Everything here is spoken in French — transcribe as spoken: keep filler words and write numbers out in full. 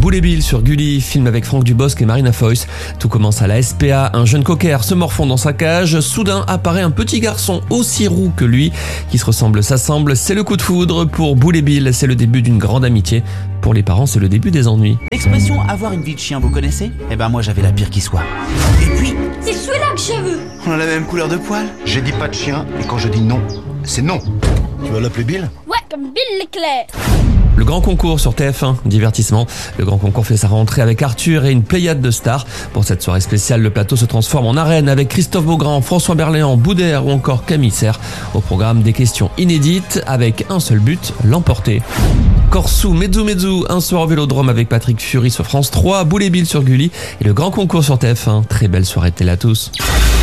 Boule et Bill sur Gulli, film avec Franck Dubosc et Marina Foïs. Tout commence à la S P A, un jeune cocker se morfond dans sa cage. Soudain apparaît un petit garçon aussi roux que lui, qui se ressemble s'assemble. C'est le coup de foudre pour Boule et Bill, c'est le début d'une grande amitié. Pour les parents, c'est le début des ennuis. L'expression avoir une vie de chien, vous connaissez? Eh ben moi j'avais la pire qui soit. Et puis, c'est celui-là que je veux. On a la même couleur de poil. J'ai dit pas de chien, et quand je dis non, c'est non. Tu vas l'appeler Bill? Ouais, comme Bill l'éclair. Le grand concours sur T F un, divertissement. Le grand concours fait sa rentrée avec Arthur et une pléiade de stars. Pour cette soirée spéciale, le plateau se transforme en arène avec Christophe Beaugrand, François Berléand, Boudère ou encore Camille Serre. Au programme, des questions inédites avec un seul but, l'emporter. Corso Mezzu Mezzu, un soir au Vélodrome avec Patrick Fury sur France trois, Boule et Bill sur Gulli et le grand concours sur T F un. Très belle soirée de télé à tous.